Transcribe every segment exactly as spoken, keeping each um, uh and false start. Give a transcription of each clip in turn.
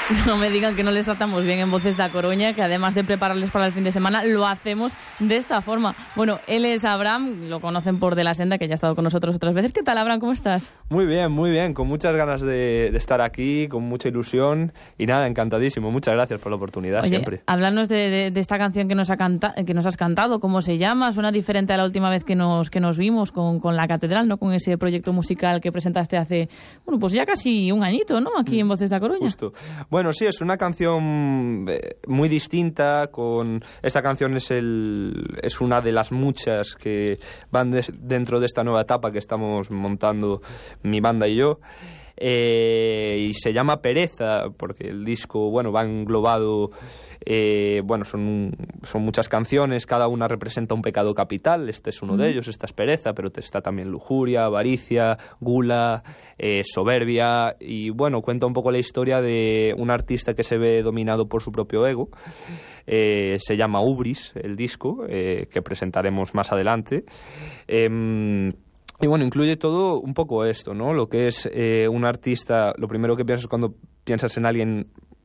No me digan que no les tratamos bien en Voces da Coruña, que además de prepararles para el fin de semana, lo hacemos de esta forma. Bueno, él es Abraham, lo conocen por De la Senda, que ya ha estado con nosotros otras veces. ¿Qué tal, Abraham? ¿Cómo estás? Muy bien, muy bien, con muchas ganas de, de estar aquí, con mucha ilusión y nada, encantadísimo. Muchas gracias por la oportunidad. Oye, siempre. Háblanos de, de, de esta canción que nos, ha canta, que nos has cantado, ¿cómo se llama? Suena diferente a la última vez que nos, que nos vimos con, con La Catedral, ¿no? Con ese proyecto musical que presentaste hace, bueno, pues ya casi un añito, ¿no? Aquí en Voces da Coruña. Justo. Bueno, sí, es una canción muy distinta. Con esta canción es el es una de las muchas que van de, dentro de esta nueva etapa que estamos montando mi banda y yo. Eh, y se llama Pereza porque el disco, bueno, va englobado. Eh, bueno, son, son muchas canciones, cada una representa un pecado capital. Este es uno de ellos, esta es pereza, pero está también lujuria, avaricia, gula, eh, soberbia. Y bueno, cuenta un poco la historia de un artista que se ve dominado por su propio ego. Eh, se llama Ubris, el disco, eh, que presentaremos más adelante. Eh, y bueno, incluye todo un poco esto, ¿no? Lo que es eh, un artista, lo primero que piensas cuando piensas en alguien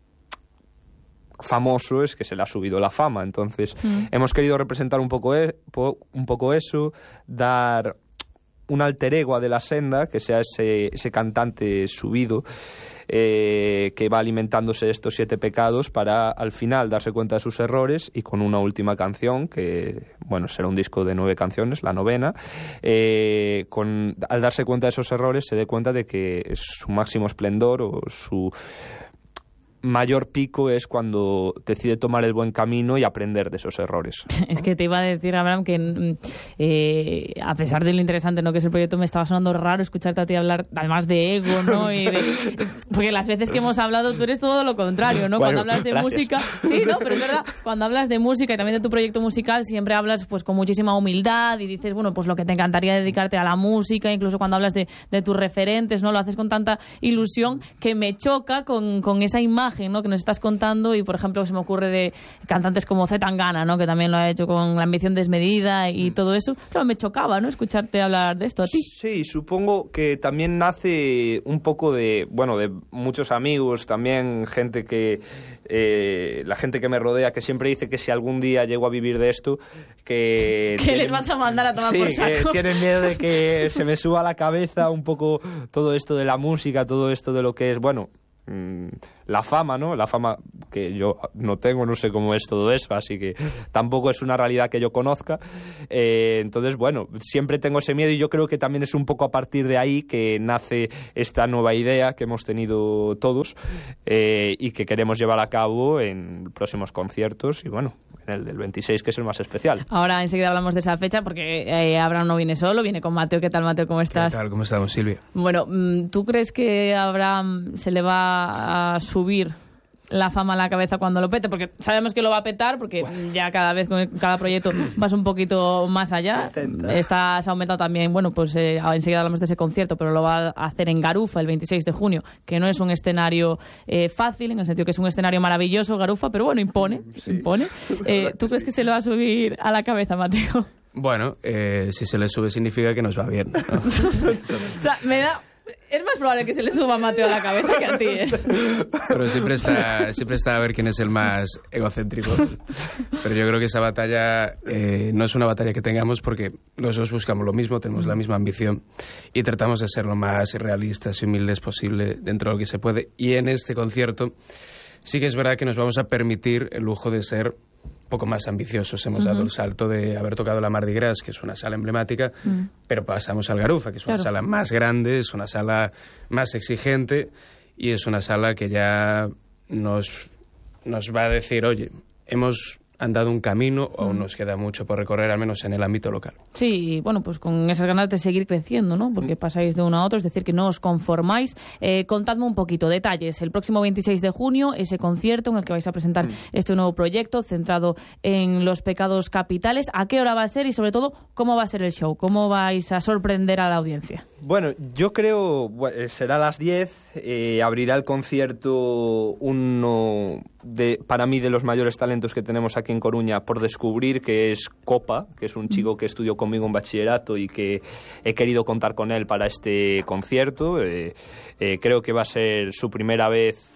famoso es que se le ha subido la fama. Entonces mm. hemos querido representar un poco, e- po- un poco eso, dar un alter ego a De la Senda, que sea ese, ese cantante subido eh, que va alimentándose de estos siete pecados para al final darse cuenta de sus errores, y con una última canción que, bueno, será un disco de nueve canciones, la novena, eh, con, al darse cuenta de esos errores se dé cuenta de que su máximo esplendor o su mayor pico es cuando decide tomar el buen camino y aprender de esos errores, ¿no? Es que te iba a decir, Abraham, que eh, a pesar de lo interesante, ¿no?, que es el proyecto, me estaba sonando raro escucharte a ti hablar además de ego, ¿no? Y de, porque las veces que hemos hablado tú eres todo lo contrario, ¿no? Bueno, cuando hablas de gracias. música, sí, no, pero es verdad, cuando hablas de música y también de tu proyecto musical siempre hablas pues con muchísima humildad y dices, bueno, pues lo que te encantaría dedicarte a la música, incluso cuando hablas de, de tus referentes, ¿no? Lo haces con tanta ilusión que me choca con, con esa imagen, ¿no?, que nos estás contando. Y por ejemplo se me ocurre de cantantes como Z Tangana, ¿no?, que también lo ha hecho con La ambición desmedida y todo eso. Claro, me chocaba, ¿no?, escucharte hablar de esto a ti. Sí, supongo que también nace un poco de, bueno, de muchos amigos, también gente que eh, la gente que me rodea, que siempre dice que si algún día llego a vivir de esto, que ¿Qué tienen, les vas a mandar a tomar sí, por saco? que tienen miedo de que se me suba a la cabeza un poco todo esto de la música, todo esto de lo que es, bueno, la fama, ¿no? La fama que yo no tengo, no sé cómo es todo eso, así que tampoco es una realidad que yo conozca. Eh, entonces, bueno, siempre tengo ese miedo, y yo creo que también es un poco a partir de ahí que nace esta nueva idea que hemos tenido todos eh, y que queremos llevar a cabo en próximos conciertos, y bueno, en el del veintiséis, que es el más especial. Ahora enseguida hablamos de esa fecha, porque eh, Abraham no viene solo, viene con Mateo. ¿Qué tal, Mateo? ¿Cómo estás? ¿Qué tal? ¿Cómo estamos, Silvia? Bueno, ¿tú crees que a Abraham se le va a subir la fama a la cabeza cuando lo pete? Porque sabemos que lo va a petar, porque bueno, ya cada vez con cada proyecto vas un poquito más allá. setenta. Estás aumentado también, bueno, pues eh, enseguida hablamos de ese concierto, pero lo va a hacer en Garufa el veintiséis de junio, que no es un escenario eh, fácil, en el sentido que es un escenario maravilloso, Garufa, pero bueno, impone, sí. impone. Eh, ¿Tú crees sí. que se le va a subir a la cabeza, Mateo? Bueno, eh, si se le sube significa que nos va bien, ¿no? O sea, me da... Es más probable que se le suba a Mateo a la cabeza que a ti, ¿eh? Pero siempre está, siempre está a ver quién es el más egocéntrico. Pero yo creo que esa batalla eh, no es una batalla que tengamos, porque los dos buscamos lo mismo, tenemos la misma ambición y tratamos de ser lo más realistas y humildes posible dentro de lo que se puede. Y en este concierto sí que es verdad que nos vamos a permitir el lujo de ser un poco más ambiciosos. Hemos uh-huh. dado el salto de haber tocado la Mardi Gras, que es una sala emblemática, uh-huh. pero pasamos al Garufa, que es una claro. sala más grande, es una sala más exigente, y es una sala que ya nos, nos va a decir, oye, hemos andado un camino, o aún nos queda mucho por recorrer, al menos en el ámbito local. Sí, bueno, pues con esas ganas de seguir creciendo, ¿no? Porque pasáis de uno a otro, es decir, que no os conformáis. Eh, contadme un poquito, detalles. El próximo veintiséis de junio, ese concierto en el que vais a presentar este nuevo proyecto centrado en los pecados capitales. ¿A qué hora va a ser? Y sobre todo, ¿cómo va a ser el show? ¿Cómo vais a sorprender a la audiencia? Bueno, yo creo, será a las diez, eh, abrirá el concierto uno de, para mí, de los mayores talentos que tenemos aquí en Coruña por descubrir, que es Copa, que es un chico que estudió conmigo en bachillerato y que he querido contar con él para este concierto. Eh, eh, creo que va a ser su primera vez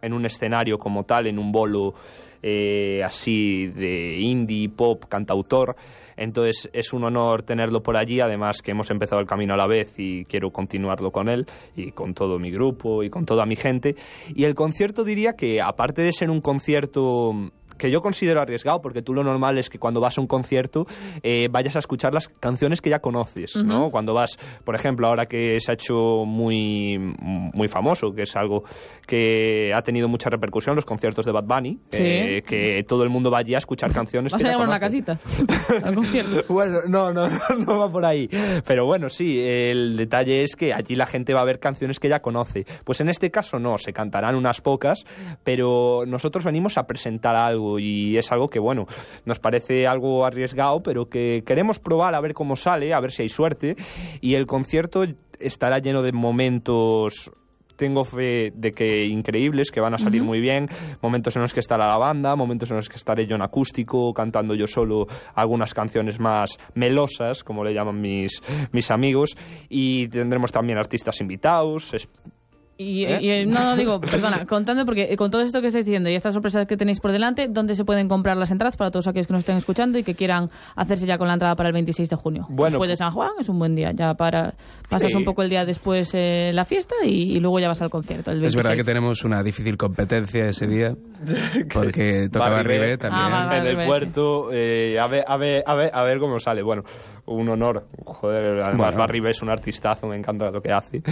en un escenario como tal, en un bolo eh, así de indie, pop, cantautor. Entonces es un honor tenerlo por allí, además que hemos empezado el camino a la vez y quiero continuarlo con él y con todo mi grupo y con toda mi gente. Y el concierto, diría que aparte de ser un concierto que yo considero arriesgado, porque tú lo normal es que cuando vas a un concierto eh, vayas a escuchar las canciones que ya conoces, uh-huh. ¿no? Cuando vas, por ejemplo, ahora que se ha hecho muy, muy famoso, que es algo que ha tenido mucha repercusión, los conciertos de Bad Bunny, sí. eh, que todo el mundo va allí a escuchar canciones que ya conoce. ¿Vas a llamar una casita al concierto? Bueno, no, no, no va por ahí. Pero bueno, sí, el detalle es que allí la gente va a ver canciones que ya conoce. Pues en este caso no, se cantarán unas pocas, pero nosotros venimos a presentar algo y es algo que, bueno, nos parece algo arriesgado, pero que queremos probar a ver cómo sale, a ver si hay suerte. Y el concierto estará lleno de momentos, tengo fe de que increíbles, que van a salir uh-huh. muy bien, momentos en los que estará la banda, momentos en los que estaré yo en acústico, cantando yo solo algunas canciones más melosas, como le llaman mis, mis amigos, y tendremos también artistas invitados. Es, Y, ¿Eh? y, no, no, digo, perdona, contadme, porque con todo esto que estáis diciendo y estas sorpresas que tenéis por delante, ¿dónde se pueden comprar las entradas para todos aquellos que nos estén escuchando y que quieran hacerse ya con la entrada para el veintiséis de junio? Bueno, después de San Juan, es un buen día, ya para pasas sí. un poco el día después eh, la fiesta y, y luego ya vas al concierto, el veintiséis. Es verdad que tenemos una difícil competencia ese día, porque toca Barribé también. Ah, va, en el Barribé, puerto, sí. eh, a, ver, a, ver, a, ver, a ver cómo sale. Bueno, un honor. Joder, además bueno. Barribé es un artistazo, me encanta lo que hace.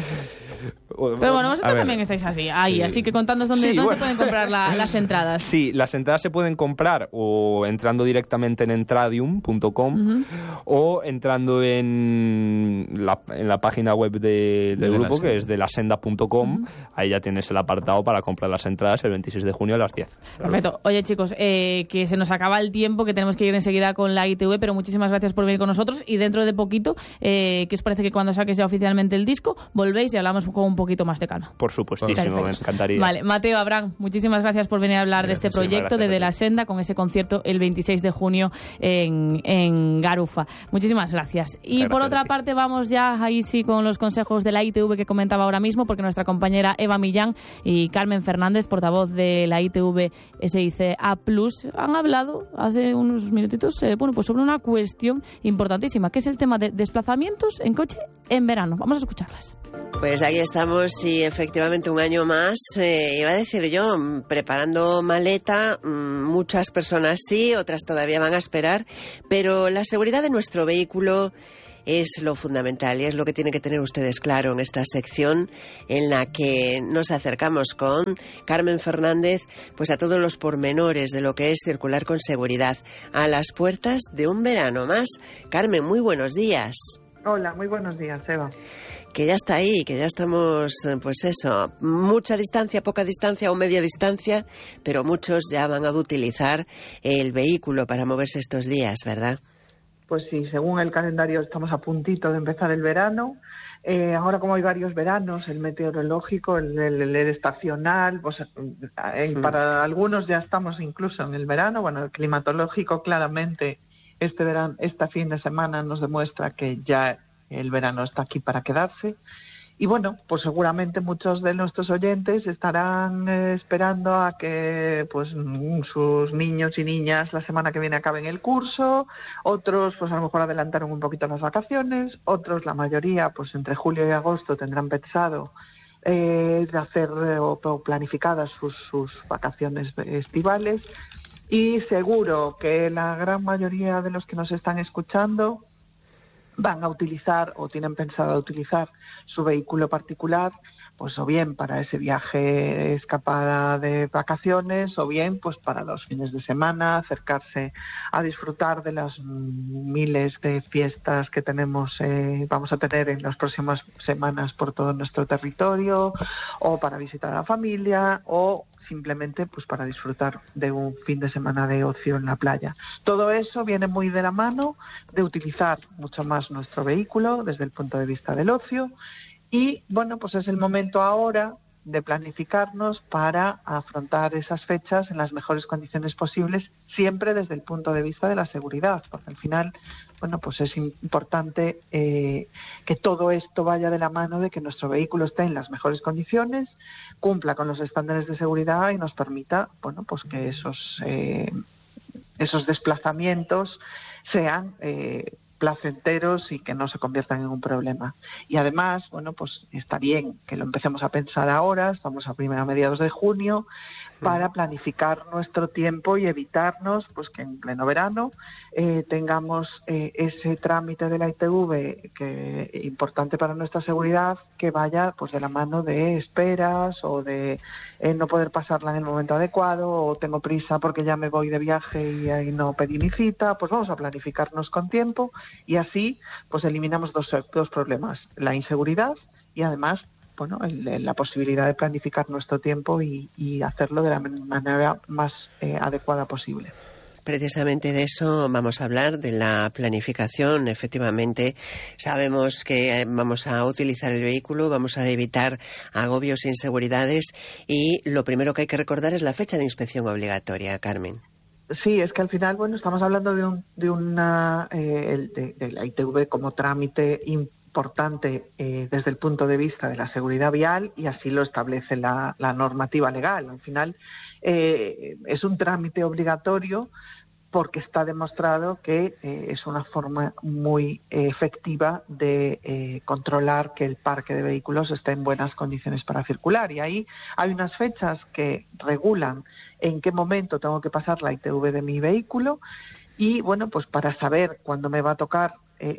Pero bueno, vosotros también estáis así, ahí, sí. Así que contadnos dónde, sí, dónde bueno. se pueden comprar la, las entradas. Sí, las entradas se pueden comprar o entrando directamente en entradium punto com uh-huh. o entrando en la, en la página web de, del de grupo, la que es de la senda punto com. Uh-huh. Ahí ya tienes el apartado para comprar las entradas el veintiséis de junio a las diez. Perfecto. Oye, chicos, eh, que se nos acaba el tiempo, que tenemos que ir enseguida con la I T V, pero muchísimas gracias por venir con nosotros y dentro de poquito, eh, ¿qué os parece que cuando saques ya oficialmente el disco, volvéis y hablamos con un poquito más de calma? Por supuestísimo, Perfecto. Me encantaría. Vale, Mateo, Abraham, muchísimas gracias por venir a hablar gracias, de este proyecto de De la Senda, con ese concierto el veintiséis de junio en, en Garufa. Muchísimas gracias. Y gracias por otra parte vamos ya ahí sí con los consejos de la I T V que comentaba ahora mismo, porque nuestra compañera Eva Millán y Carmen Fernández, portavoz de la I T V S I C A plus, han hablado hace unos minutitos eh, bueno, pues sobre una cuestión importantísima, que es el tema de desplazamientos en coche en verano. Vamos a escucharlas. Pues aquí estamos y efectivamente un año más, eh, iba a decir yo, preparando maleta, muchas personas sí, otras todavía van a esperar, pero la seguridad de nuestro vehículo es lo fundamental y es lo que tienen que tener ustedes claro en esta sección en la que nos acercamos con Carmen Fernández pues a todos los pormenores de lo que es circular con seguridad a las puertas de un verano más. Carmen, muy buenos días. Hola, muy buenos días, Eva. Que ya está ahí, que ya estamos, pues eso, mucha distancia, poca distancia o media distancia, pero muchos ya van a utilizar el vehículo para moverse estos días, ¿verdad? Pues sí, según el calendario estamos a puntito de empezar el verano. Eh, ahora como hay varios veranos, el meteorológico, el, el, el estacional, pues en, mm. para algunos ya estamos incluso en el verano. Bueno, el climatológico claramente este verano, este fin de semana nos demuestra que ya el verano está aquí para quedarse. Y bueno, pues seguramente muchos de nuestros oyentes estarán eh, esperando a que pues sus niños y niñas la semana que viene acaben el curso, otros pues a lo mejor adelantaron un poquito las vacaciones, otros, la mayoría, pues entre julio y agosto tendrán pensado eh, de hacer eh, o, o planificadas sus, sus vacaciones estivales. Y seguro que la gran mayoría de los que nos están escuchando van a utilizar o tienen pensado utilizar su vehículo particular, pues o bien para ese viaje escapada de vacaciones o bien pues para los fines de semana, acercarse a disfrutar de las miles de fiestas que tenemos, eh, vamos a tener en las próximas semanas por todo nuestro territorio, o para visitar a la familia o simplemente pues para disfrutar de un fin de semana de ocio en la playa. Todo eso viene muy de la mano de utilizar mucho más nuestro vehículo desde el punto de vista del ocio y, bueno, pues es el momento ahora de planificarnos para afrontar esas fechas en las mejores condiciones posibles, siempre desde el punto de vista de la seguridad, porque al final, bueno, pues es importante eh, que todo esto vaya de la mano de que nuestro vehículo esté en las mejores condiciones, cumpla con los estándares de seguridad y nos permita, bueno, pues que esos eh, esos desplazamientos sean eh, placenteros y que no se conviertan en un problema. Y además, bueno, pues está bien que lo empecemos a pensar ahora, estamos a primera a mediados de junio, para planificar nuestro tiempo y evitarnos pues que en pleno verano eh, tengamos eh, ese trámite de la I T V que importante para nuestra seguridad, que vaya pues de la mano de esperas o de eh, no poder pasarla en el momento adecuado, o tengo prisa porque ya me voy de viaje y ahí no pedí mi cita. Pues vamos a planificarnos con tiempo y así pues eliminamos dos, dos problemas: la inseguridad y además bueno, el, la posibilidad de planificar nuestro tiempo y, y hacerlo de la manera más eh, adecuada posible. Precisamente de eso vamos a hablar, de la planificación. Efectivamente, sabemos que vamos a utilizar el vehículo, vamos a evitar agobios e inseguridades, y lo primero que hay que recordar es la fecha de inspección obligatoria, Carmen. Sí, es que al final, bueno, estamos hablando de, un, de una eh, de, de la I T V como trámite importante importante eh, desde el punto de vista de la seguridad vial, y así lo establece la, la normativa legal. Al final eh, es un trámite obligatorio porque está demostrado que eh, es una forma muy eh, efectiva de eh, controlar que el parque de vehículos esté en buenas condiciones para circular. Y ahí hay unas fechas que regulan en qué momento tengo que pasar la I T V de mi vehículo, y bueno, pues para saber cuándo me va a tocar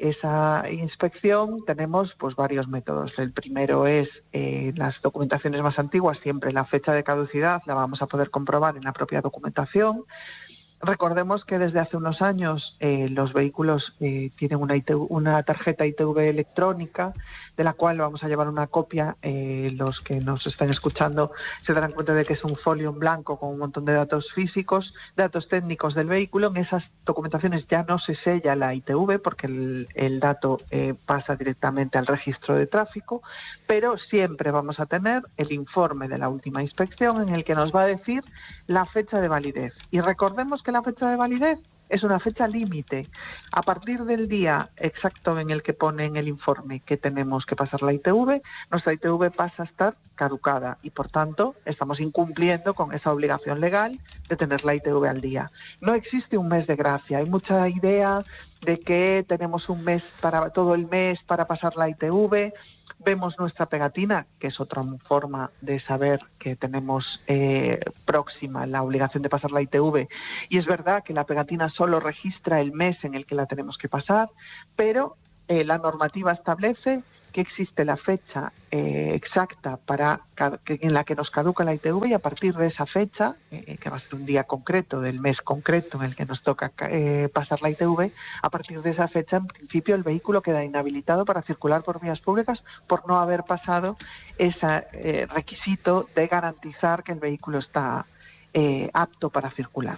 esa inspección tenemos pues varios métodos. El primero es eh, las documentaciones más antiguas, siempre la fecha de caducidad la vamos a poder comprobar en la propia documentación. Recordemos que desde hace unos años eh, los vehículos eh, tienen una, I T V, una tarjeta I T V electrónica, de la cual vamos a llevar una copia. Eh, los que nos están escuchando se darán cuenta de que es un folio en blanco con un montón de datos físicos, datos técnicos del vehículo. En esas documentaciones ya no se sella la I T V porque el, el dato eh, pasa directamente al registro de tráfico, pero siempre vamos a tener el informe de la última inspección en el que nos va a decir la fecha de validez. Y recordemos que la fecha de validez es una fecha límite. A partir del día exacto en el que pone en el informe que tenemos que pasar la I T V, nuestra I T V pasa a estar caducada y, por tanto, estamos incumpliendo con esa obligación legal de tener la I T V al día. No existe un mes de gracia. Hay mucha idea de que tenemos un mes para todo el mes para pasar la I T V. Vemos nuestra pegatina, que es otra forma de saber que tenemos eh, próxima la obligación de pasar la I T V. Y es verdad que la pegatina solo registra el mes en el que la tenemos que pasar, pero eh, la normativa establece que existe la fecha eh, exacta para en la que nos caduca la I T V, y a partir de esa fecha, eh, que va a ser un día concreto del mes concreto en el que nos toca eh, pasar la I T V, a partir de esa fecha, en principio, el vehículo queda inhabilitado para circular por vías públicas por no haber pasado ese eh, requisito de garantizar que el vehículo está eh, apto para circular.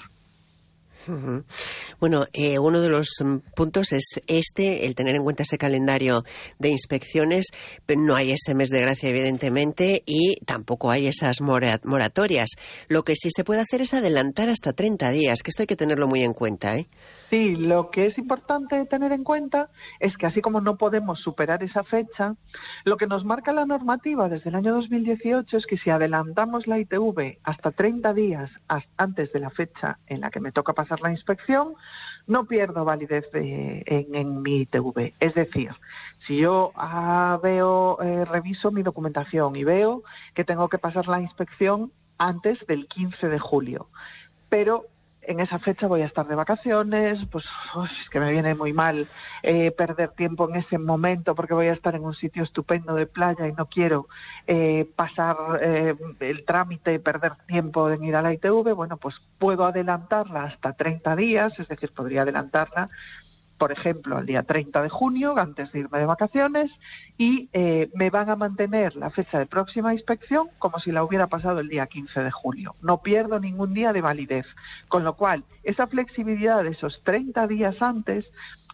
Uh-huh. Bueno, eh, uno de los um, puntos es este, el tener en cuenta ese calendario de inspecciones. No hay ese mes de gracia, evidentemente, y tampoco hay esas mora- moratorias. Lo que sí se puede hacer es adelantar hasta treinta días, que esto hay que tenerlo muy en cuenta, ¿eh? Sí, lo que es importante tener en cuenta es que así como no podemos superar esa fecha, lo que nos marca la normativa desde el año dos mil dieciocho es que si adelantamos la I T V hasta treinta días antes de la fecha en la que me toca pasar la inspección, no pierdo validez de, en, en mi I T V. Es decir, si yo ah, veo, eh, reviso mi documentación y veo que tengo que pasar la inspección antes del quince de julio, pero en esa fecha voy a estar de vacaciones, pues uf, es que me viene muy mal eh, perder tiempo en ese momento porque voy a estar en un sitio estupendo de playa y no quiero eh, pasar eh, el trámite y perder tiempo en ir a la I T V. Bueno, pues puedo adelantarla hasta treinta días, es decir, podría adelantarla, por ejemplo, al día treinta de junio, antes de irme de vacaciones, y eh, me van a mantener la fecha de próxima inspección como si la hubiera pasado el día quince de julio. No pierdo ningún día de validez. Con lo cual, esa flexibilidad de esos treinta días antes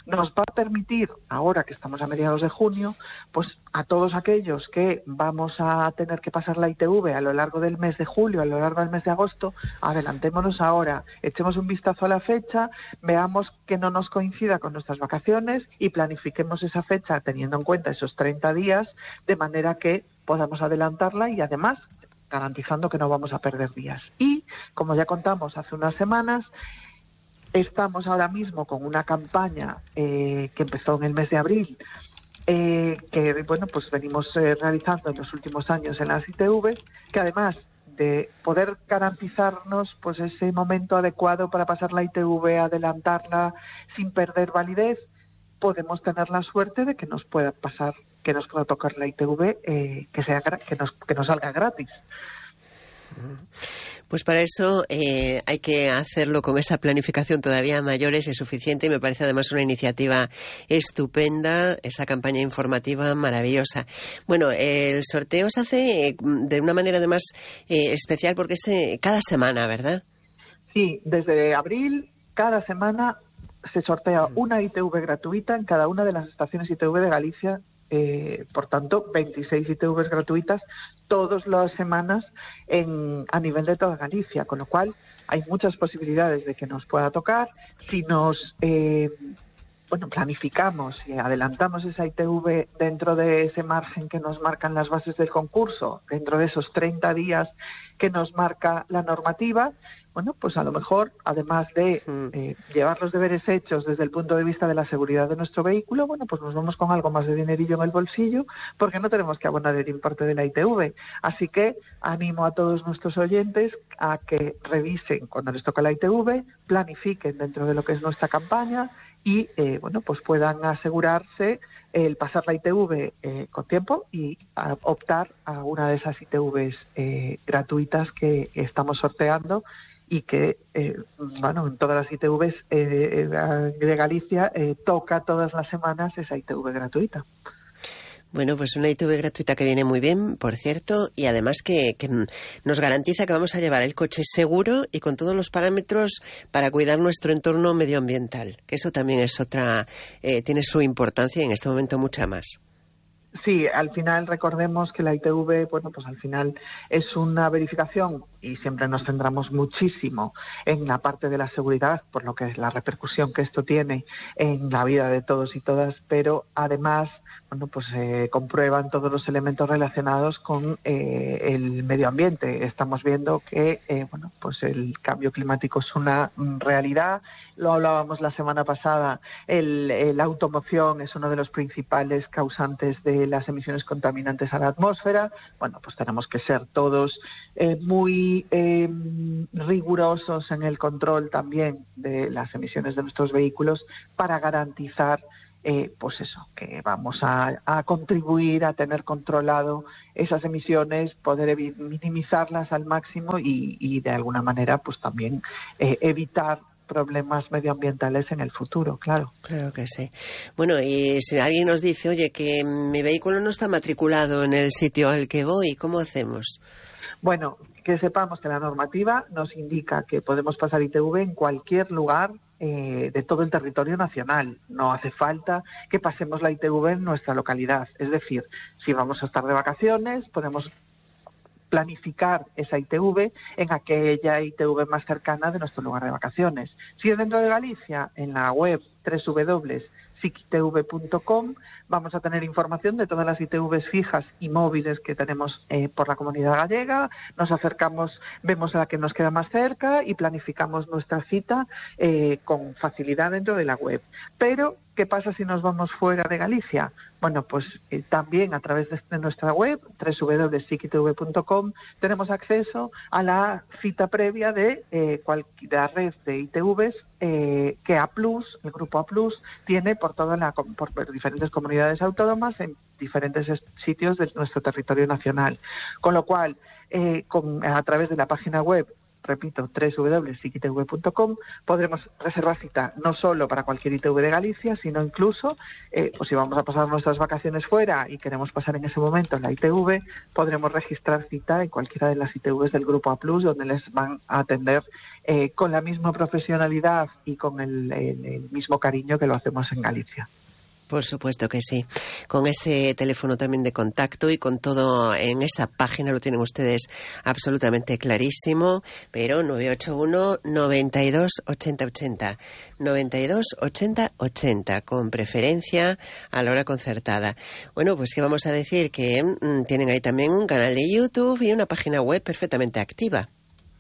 nos va a permitir, ahora que estamos a mediados de junio, pues a todos aquellos que vamos a tener que pasar la I T V a lo largo del mes de julio, a lo largo del mes de agosto, adelantémonos ahora, echemos un vistazo a la fecha, veamos que no nos coincida con nuestras vacaciones y planifiquemos esa fecha teniendo en cuenta esos treinta días, de manera que podamos adelantarla y además garantizando que no vamos a perder días. Y, como ya contamos hace unas semanas, estamos ahora mismo con una campaña eh, que empezó en el mes de abril, eh, que bueno, pues venimos eh, realizando en los últimos años en las I T V, que además de poder garantizarnos pues ese momento adecuado para pasar la I T V, adelantarla sin perder validez, podemos tener la suerte de que nos pueda pasar, que nos pueda tocar la I T V, eh, que sea que nos que nos salga gratis. Pues para eso eh, hay que hacerlo con esa planificación todavía mayores, es suficiente, y me parece además una iniciativa estupenda, esa campaña informativa maravillosa. Bueno, el sorteo se hace de una manera además eh, especial porque es eh, cada semana, ¿verdad? Sí, desde abril, cada semana se sortea una I T V gratuita en cada una de las estaciones I T V de Galicia. Eh, por tanto, veintiséis I T Vs gratuitas todas las semanas en, a nivel de toda Galicia, con lo cual hay muchas posibilidades de que nos pueda tocar. Si nos eh, bueno planificamos y adelantamos esa I T V dentro de ese margen que nos marcan las bases del concurso, dentro de esos treinta días que nos marca la normativa, bueno, pues a lo mejor, además de eh, llevar los deberes hechos desde el punto de vista de la seguridad de nuestro vehículo, bueno, pues nos vamos con algo más de dinerillo en el bolsillo, porque no tenemos que abonar el importe de la I T V. Así que animo a todos nuestros oyentes a que revisen cuando les toca la I T V, planifiquen dentro de lo que es nuestra campaña y, eh, bueno, pues puedan asegurarse el pasar la I T V eh, con tiempo y a optar a una de esas I T Vs eh, gratuitas que estamos sorteando y que, eh, bueno, en todas las I T Vs eh, de Galicia eh, toca todas las semanas esa I T V gratuita. Bueno, pues una I T V gratuita que viene muy bien, por cierto, y además que, que nos garantiza que vamos a llevar el coche seguro y con todos los parámetros para cuidar nuestro entorno medioambiental, que eso también es otra, eh, tiene su importancia y en este momento mucha más. Sí, al final recordemos que la I T V, bueno, pues al final es una verificación y siempre nos centramos muchísimo en la parte de la seguridad, por lo que es la repercusión que esto tiene en la vida de todos y todas, pero además, bueno, pues se eh, comprueban todos los elementos relacionados con eh, el medio ambiente. Estamos viendo que, eh, bueno, pues el cambio climático es una realidad. Lo hablábamos la semana pasada. El, el, la automoción es uno de los principales causantes de las emisiones contaminantes a la atmósfera. Bueno, pues tenemos que ser todos eh, muy eh, rigurosos en el control también de las emisiones de nuestros vehículos para garantizar Eh, pues eso, que vamos a, a contribuir a tener controlado esas emisiones, poder evi- minimizarlas al máximo y, y de alguna manera pues también eh, evitar problemas medioambientales en el futuro, claro. Claro que sí. Bueno, y si alguien nos dice, oye, que mi vehículo no está matriculado en el sitio al que voy, ¿cómo hacemos? Bueno, que sepamos que la normativa nos indica que podemos pasar I T V en cualquier lugar eh, de todo el territorio nacional. No hace falta que pasemos la I T V en nuestra localidad. Es decir, si vamos a estar de vacaciones, podemos planificar esa I T V en aquella I T V más cercana de nuestro lugar de vacaciones. Si es dentro de Galicia, en la web doble u doble u doble u punto sic i t v punto com vamos a tener información de todas las I T Vs fijas y móviles que tenemos eh, por la comunidad gallega. Nos acercamos, vemos a la que nos queda más cerca y planificamos nuestra cita eh, con facilidad dentro de la web. Pero, ¿qué pasa si nos vamos fuera de Galicia? Bueno, pues eh, también a través de, de nuestra web, doble u doble u doble u punto sic i t v punto com, tenemos acceso a la cita previa de eh, cualquier red de I T Vs eh, que A plus, el grupo A plus, tiene por toda la por, por diferentes comunidades autónomas en diferentes sitios de nuestro territorio nacional. Con lo cual, eh, con, a través de la página web repito, doble u doble u doble punto sic i te ve punto com, podremos reservar cita no solo para cualquier I T V de Galicia, sino incluso, eh, pues si vamos a pasar nuestras vacaciones fuera y queremos pasar en ese momento en la I T V, podremos registrar cita en cualquiera de las I T Vs del Grupo A Plus, donde les van a atender eh, con la misma profesionalidad y con el, el, el mismo cariño que lo hacemos en Galicia. Por supuesto que sí. Con ese teléfono también de contacto y con todo en esa página lo tienen ustedes absolutamente clarísimo, pero nueve ocho uno, noventa y dos, ochenta ochenta, noventa y dos, ochenta ochenta, con preferencia a la hora concertada. Bueno, pues qué vamos a decir, que mmm, tienen ahí también un canal de YouTube y una página web perfectamente activa.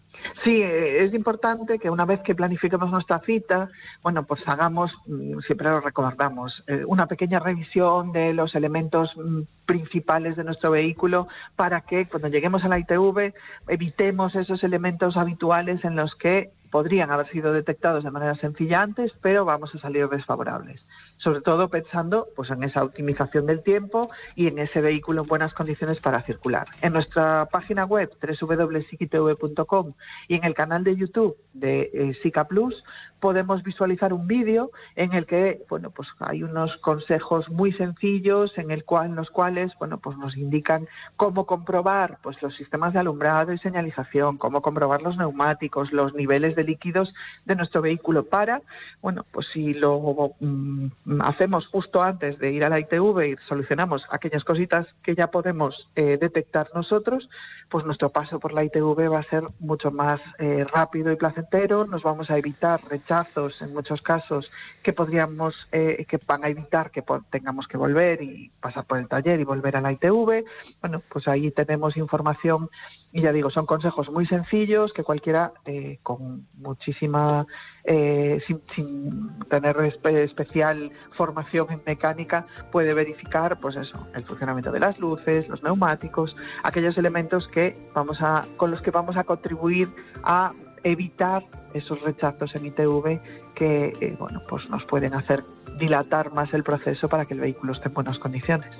Sí, es importante que una vez que planifiquemos nuestra cita, bueno, pues hagamos, siempre lo recordamos, una pequeña revisión de los elementos principales de nuestro vehículo para que cuando lleguemos a la I T V evitemos esos elementos habituales en los que podrían haber sido detectados de manera sencilla antes, pero vamos a salir desfavorables. Sobre todo pensando pues en esa optimización del tiempo y en ese vehículo en buenas condiciones para circular. En nuestra página web doble u doble u doble u punto sic i te ve punto com y en el canal de YouTube de eh, SICA Plus podemos visualizar un vídeo en el que, bueno, pues hay unos consejos muy sencillos en el cual, en los cuales, bueno, pues nos indican cómo comprobar pues los sistemas de alumbrado y señalización, cómo comprobar los neumáticos, los niveles de líquidos de nuestro vehículo para, bueno, pues si lo mm, hacemos justo antes de ir a la I T V y solucionamos aquellas cositas que ya podemos eh, detectar nosotros, pues nuestro paso por la I T V va a ser mucho más eh, rápido y placentero, nos vamos a evitar rechazos en muchos casos que podríamos, eh, que van a evitar que tengamos que volver y pasar por el taller y volver a la I T V. Bueno, pues ahí tenemos información y ya digo, son consejos muy sencillos que cualquiera eh, con muchísima, eh, sin, sin tener espe- especial formación en mecánica puede verificar, pues eso, el funcionamiento de las luces, los neumáticos, aquellos elementos que vamos a, con los que vamos a contribuir a evitar esos rechazos en I T V que eh, bueno, pues nos pueden hacer dilatar más el proceso para que el vehículo esté en buenas condiciones.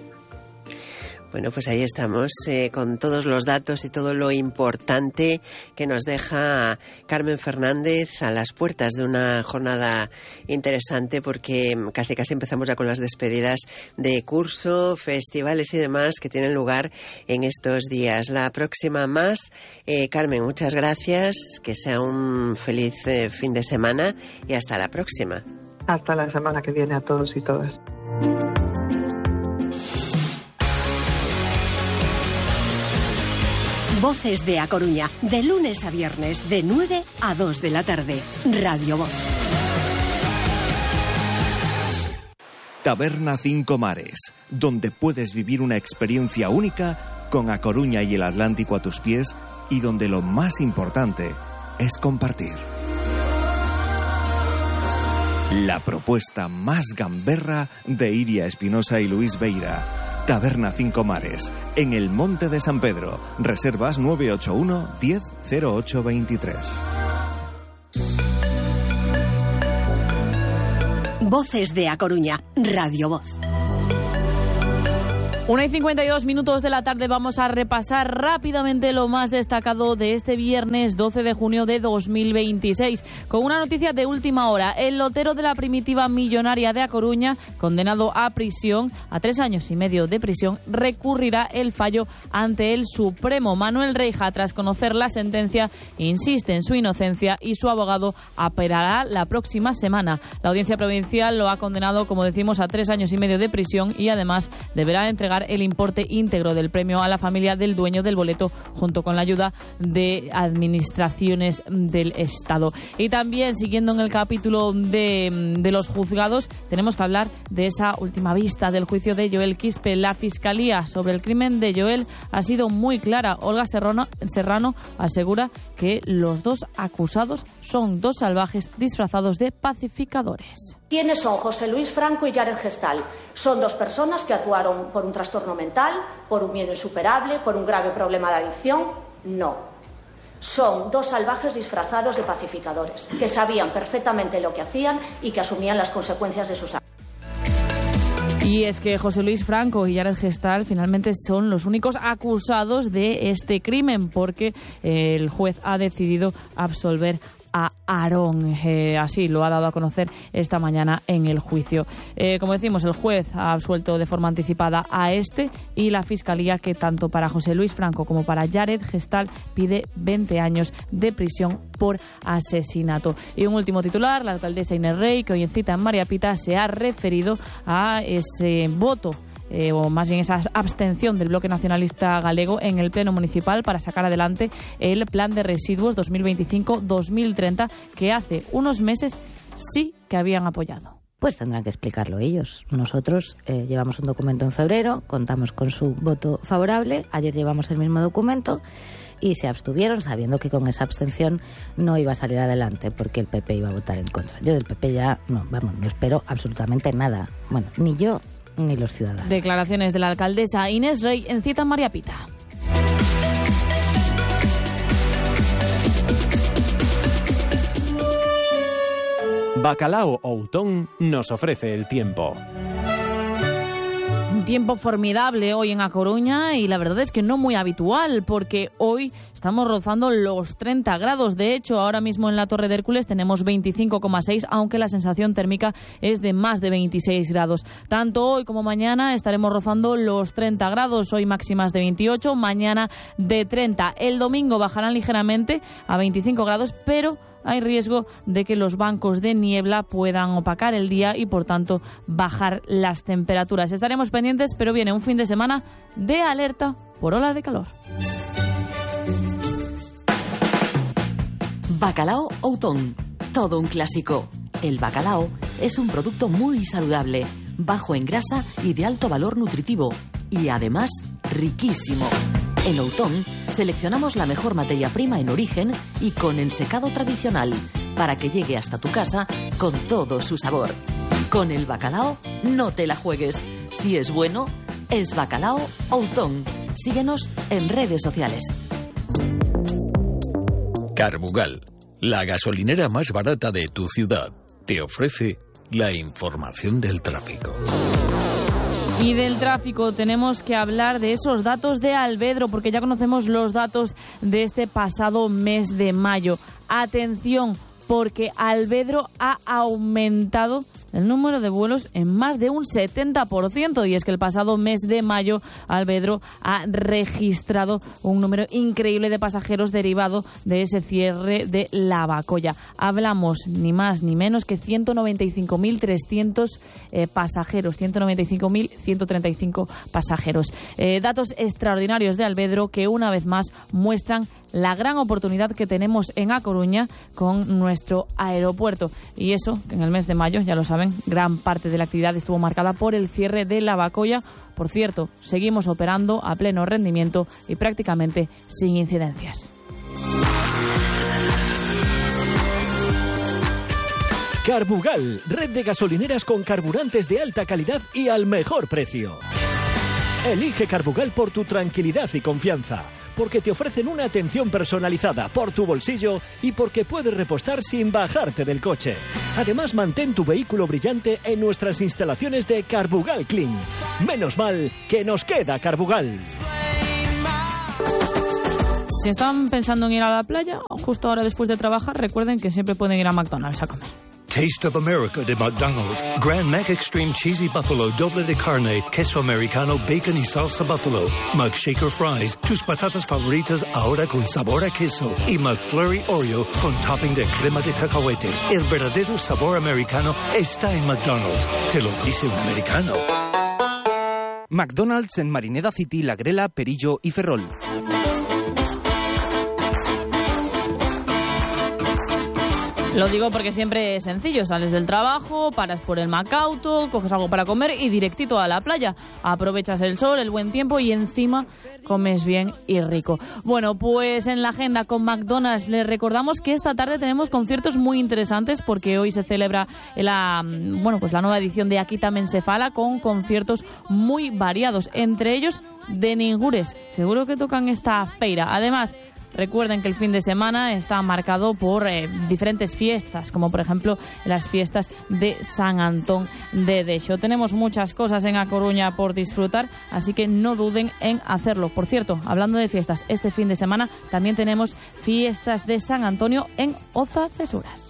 Bueno, pues ahí estamos eh, con todos los datos y todo lo importante que nos deja Carmen Fernández a las puertas de una jornada interesante, porque casi casi empezamos ya con las despedidas de curso, festivales y demás que tienen lugar en estos días. La próxima más. Eh, Carmen, muchas gracias, que sea un feliz eh, fin de semana y hasta la próxima. Hasta la semana que viene a todos y todas. Voces de A Coruña, de lunes a viernes, de nueve a dos de la tarde. Radio Voz. Taberna Cinco Mares, donde puedes vivir una experiencia única con A Coruña y el Atlántico a tus pies y donde lo más importante es compartir. La propuesta más gamberra de Iria Espinosa y Luis Beira. Taberna Cinco Mares, en el Monte de San Pedro. Reservas nueve ocho uno, diez, cero ocho veintitrés. Voces de A Coruña, Radio Voz. Una y cincuenta y dos minutos de la tarde, vamos a repasar rápidamente lo más destacado de este viernes doce de junio de dos mil veintiséis. Con una noticia de última hora, el lotero de la primitiva millonaria de A Coruña, condenado a prisión, a tres años y medio de prisión, recurrirá el fallo ante el Supremo. Manuel Reija, tras conocer la sentencia, insiste en su inocencia y su abogado apelará la próxima semana. La Audiencia Provincial lo ha condenado, como decimos, a tres años y medio de prisión y además deberá entregar el importe íntegro del premio a la familia del dueño del boleto, junto con la ayuda de administraciones del Estado. Y también, siguiendo en el capítulo de, de los juzgados, tenemos que hablar de esa última vista del juicio de Joel Quispe. La Fiscalía sobre el crimen de Joel ha sido muy clara. Olga Serrano, Serrano asegura que los dos acusados son dos salvajes disfrazados de pacificadores. ¿Quiénes son José Luis Franco y Jared Gestal? Son dos personas que actuaron por un trastorno mental, por un miedo insuperable, por un grave problema de adicción. No. Son dos salvajes disfrazados de pacificadores, que sabían perfectamente lo que hacían y que asumían las consecuencias de sus actos. Y es que José Luis Franco y Jared Gestal finalmente son los únicos acusados de este crimen, porque eh, el juez ha decidido absolver a Aarón. Eh, así lo ha dado a conocer esta mañana en el juicio. Eh, como decimos, el juez ha absuelto de forma anticipada a este, y la Fiscalía, que tanto para José Luis Franco como para Jared Gestal pide veinte años de prisión por asesinato. Y un último titular: la alcaldesa Inés Rey, que hoy en cita en María Pita se ha referido a ese voto Eh, o más bien esa abstención del Bloque Nacionalista Galego en el Pleno Municipal para sacar adelante el Plan de Residuos dos mil veinticinco dos mil treinta, que hace unos meses sí que habían apoyado. Pues tendrán que explicarlo ellos. Nosotros eh, llevamos un documento en febrero, contamos con su voto favorable, ayer llevamos el mismo documento y se abstuvieron sabiendo que con esa abstención no iba a salir adelante, porque el P P iba a votar en contra. Yo del P P ya, no, vamos, no espero absolutamente nada. Bueno, ni yo ni los ciudadanos. Declaraciones de la alcaldesa Inés Rey en cita en María Pita. Bacalao Outón nos ofrece el tiempo. Un tiempo formidable hoy en A Coruña, y la verdad es que no muy habitual, porque hoy estamos rozando los treinta grados. De hecho, ahora mismo en la Torre de Hércules tenemos veinticinco coma seis, aunque la sensación térmica es de más de veintiséis grados. Tanto hoy como mañana estaremos rozando los treinta grados. Hoy máximas de veintiocho, mañana de treinta. El domingo bajarán ligeramente a veinticinco grados, pero hay riesgo de que los bancos de niebla puedan opacar el día y, por tanto, bajar las temperaturas. Estaremos pendientes, pero viene un fin de semana de alerta por olas de calor. Bacalao Outón, todo un clásico. El bacalao es un producto muy saludable, bajo en grasa y de alto valor nutritivo, y además riquísimo. En Outón seleccionamos la mejor materia prima en origen y con ensecado tradicional, para que llegue hasta tu casa con todo su sabor. Con el bacalao no te la juegues. Si es bueno, es Bacalao Outón. Síguenos en redes sociales. Carbugal, la gasolinera más barata de tu ciudad, te ofrece la información del tráfico. Y del tráfico tenemos que hablar de esos datos de Alvedro, porque ya conocemos los datos de este pasado mes de mayo. Atención, porque Alvedro ha aumentado el número de vuelos en más de un setenta por ciento, y es que el pasado mes de mayo Alvedro ha registrado un número increíble de pasajeros derivado de ese cierre de Lavacolla. Hablamos ni más ni menos que ciento noventa y cinco mil trescientos eh, pasajeros, ciento noventa y cinco mil ciento treinta y cinco pasajeros. Eh, datos extraordinarios de Alvedro que una vez más muestran la gran oportunidad que tenemos en A Coruña con nuestro aeropuerto. Y eso, en el mes de mayo, ya lo saben, gran parte de la actividad estuvo marcada por el cierre de Lavacolla. Por cierto, seguimos operando a pleno rendimiento y prácticamente sin incidencias. Carbugal, red de gasolineras con carburantes de alta calidad y al mejor precio. Elige Carbugal por tu tranquilidad y confianza, porque te ofrecen una atención personalizada por tu bolsillo y porque puedes repostar sin bajarte del coche. Además, mantén tu vehículo brillante en nuestras instalaciones de Carbugal Clean. Menos mal que nos queda Carbugal. Si están pensando en ir a la playa, justo ahora después de trabajar, recuerden que siempre pueden ir a McDonald's a comer. Taste of America de McDonald's. Grand Mac Extreme Cheesy Buffalo, doble de carne, queso americano, bacon y salsa buffalo. McShaker Fries, tus patatas favoritas ahora con sabor a queso. Y McFlurry Oreo con topping de crema de cacahuete. El verdadero sabor americano está en McDonald's. Te lo dice un americano. McDonald's en Marineda City, La Grela, Perillo y Ferrol. Lo digo porque siempre es sencillo. Sales del trabajo, paras por el Macauto, coges algo para comer y directito a la playa. Aprovechas el sol, el buen tiempo y encima comes bien y rico. Bueno, pues en la agenda con McDonald's les recordamos que esta tarde tenemos conciertos muy interesantes, porque hoy se celebra la, bueno, pues la nueva edición de Aquí tamén se fala, con conciertos muy variados. Entre ellos, de Ningures. Seguro que tocan esta feira. Además, Recuerden que el fin de semana está marcado por eh, diferentes fiestas, como por ejemplo las fiestas de San Antón de Dexo. Tenemos muchas cosas en A Coruña por disfrutar, así que no duden en hacerlo. Por cierto, hablando de fiestas, este fin de semana también tenemos fiestas de San Antonio en Oza Cesuras.